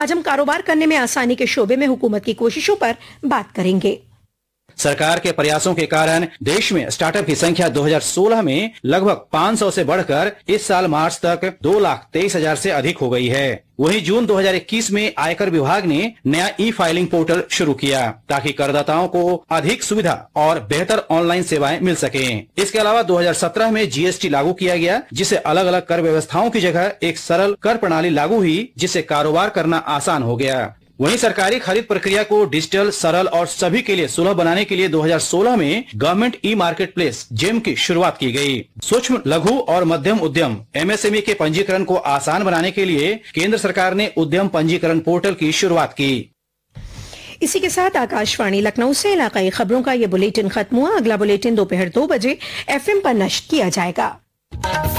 आज हम कारोबार करने में आसानी के शोबे में हुकूमत की कोशिशों पर बात करेंगे। सरकार के प्रयासों के कारण देश में स्टार्टअप की संख्या 2016 में लगभग 500 से बढ़कर इस साल मार्च तक 2,23,000 से अधिक हो गई है। वहीं जून 2021 में आयकर विभाग ने नया ई फाइलिंग पोर्टल शुरू किया ताकि करदाताओं को अधिक सुविधा और बेहतर ऑनलाइन सेवाएं मिल सकें। इसके अलावा 2017 में जीएसटी लागू किया गया, जिससे अलग अलग कर व्यवस्थाओं की जगह एक सरल कर प्रणाली लागू हुई, जिससे कारोबार करना आसान हो गया। वहीं सरकारी खरीद प्रक्रिया को डिजिटल, सरल और सभी के लिए सुलभ बनाने के लिए 2016 में government e market place GeM की शुरुआत की गई। सूक्ष्म, लघु और मध्यम उद्यम एमएसएमई के पंजीकरण को आसान बनाने के लिए केंद्र सरकार ने उद्यम पंजीकरण पोर्टल की शुरुआत की। इसी के साथ आकाशवाणी लखनऊ से इलाकाई खबरों का ये बुलेटिन खत्म हुआ। अगला बुलेटिन दोपहर 2 बजे FM पर नश्र किया जाएगा।